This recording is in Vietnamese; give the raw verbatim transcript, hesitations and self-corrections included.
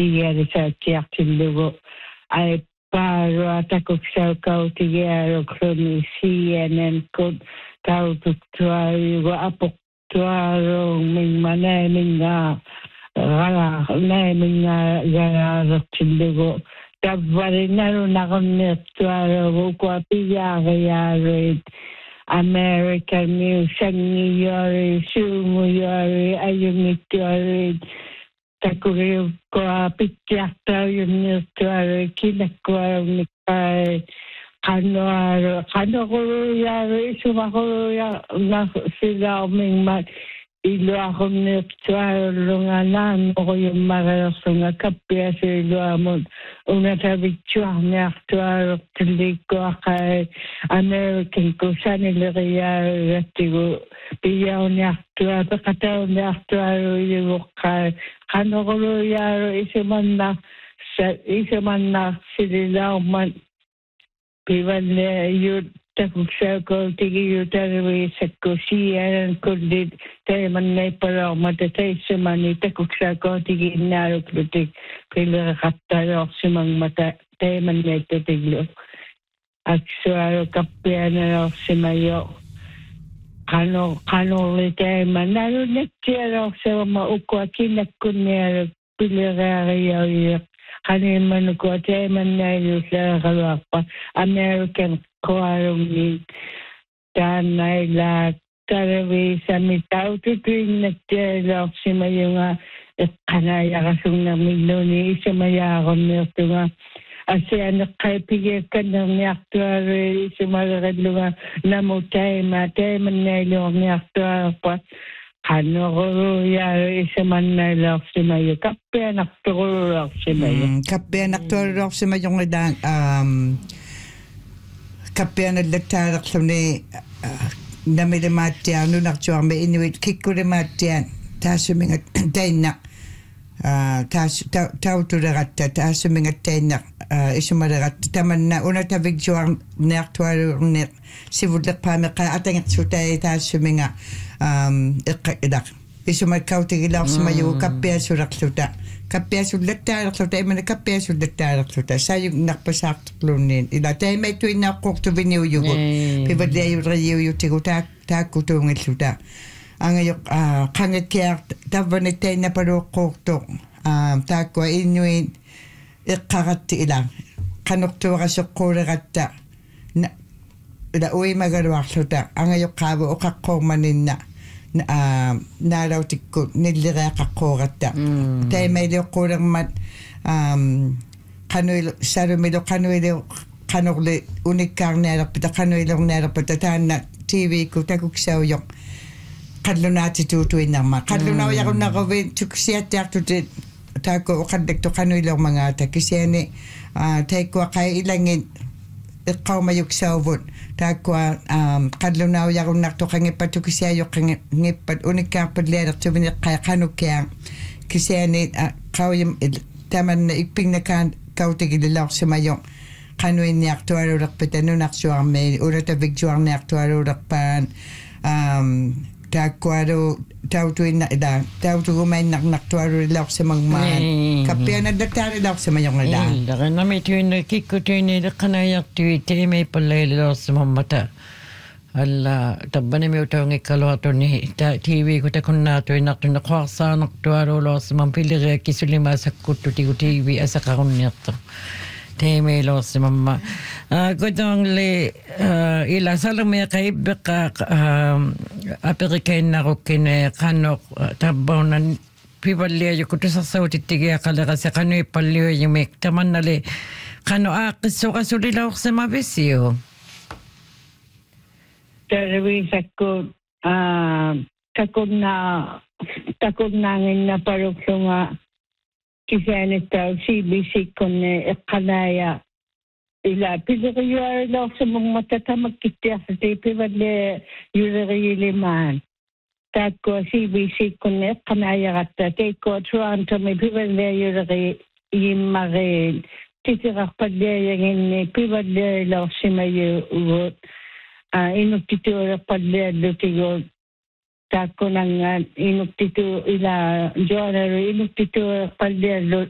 tiere sa tiartillugu ai paro atakuksau kau tiero kroni C N N kod kau tuktuaru apok tuaro ming mana minga gala na minga gala tillugu tabari naru nagonne tuaro ko pia gaya American News New York Sumu York ayung York takuri ko pitya yung York kinakwa ni kay kano kano ko yari sumako ya na sila ming mat ilo ako ni lunganan ko yung marasong kapya sa ilo amon una tabictua ni actual tiliko kay American ko sa nilagaya ratigo piyaw ni actual pakataw ni actual yung kay kano ko yari isaman na isaman na sila man piwan yun takuksa ko tigi yutarwi sakko siyan kulit tayo man na iparaw matatay sa mani takuksa ko tigi inaro kritik pila kataro sa mga mata tayo man na itatiglo at suaro kapya na raw si mayo kano kano li tayo man naro naktira sa maukwa kinakunero pila kaya iyak kanin man ko tayo man na ilo sa kalwakpa American Kuarong ni tanay la karawi sa mitaw tutuin na tiyalo si mayo nga kanaya kasong na milo ni isa maya ako nito nga asi anak kay pigil ka ng ni aktuari isa malakadlo nga namutay matay manaylo ang ni aktuari pa kano ko yari isa manaylo si mayo kapya nakturo si mayo kapya nakturo si mayo nga um kapya na lagtarak sa ni namili matiyan no nakchuang may inuit kikuri matiyan taso mga taynak taso tao turagatta taso mga taynak isumaragat taman na una tabig chuang naktuaro nek sivudlak pamika atangak sutay taso mga ikidak isumakaw tigilaw sa mayo kapya surak suta kapya sulat tarak suta imana kapya sulat tarak suta sayong nakpasak tuklunin ila tayo may tuwin na kukto biniw yugo pibadya yung rayo yung tigo takutungit suta ang ayok kangat kaya tabanit tayo na paro kukto takwa inuin ikakati ilang kanukto kasukura kata ila uwi magarwak suta ang ayok kabo o kakomanin na na naraw tikko nilira ka korata tay may lo kurang mat um kanoy sarumilo kanoy kanokle unikang nara pita kanoy long nara pita na T V ko takuksaw yung kadlo na titutuin na ma kadlo na yakon na kawin tuksiya tak tutit tako kadek to kanoy long mga takisene tay ko kay ilangin ikaw mayuksawon takwa um kadlo na yakon nakto kangipat tukisiya yung kangipat unikang padlerak tubin kaya kanukya kisene kaw yung taman na iping na kan kaw tigililak sa mayong kanoy ni aktuaro rakpitan no naksuang may urata bigsuang ni aktuaro rakpan um takwaro tawtuin na ida tawtu gumay nak naktuaro lak sa mangman kapya na datari lak sa mayong ida daka na may tuwin na kikutuin ni kanayak tuwi te may palaylo sa mamata alla tabbani mi utaw ngi kalwato ni T V ko ta kunna to nakto na kwasa naktuaro lo sa mampili kisulima sa kutu ti T V asa karon nito Teme los mamma. Godong le ila sala me kay beka American na ko kine kanok tabonan piballe yo kuto sa sauti tige akala kasi kano ipalyo yung mek taman na le kano akiso kasulila ko sa mabisyo. Terwi sakot takot na takot nangin na parokso nga kisanita C B C kon kanaya ila pidiriyo law sa mga matatamag kitya sa tipi wadle yurili man tako C B C kon kanaya kata teko Toronto may piwadle yurili imare titirak padle yung piwadle law si mayo ugot inuktitura padle lutigo tako nang inuktitu ila Joanna inuktitura padle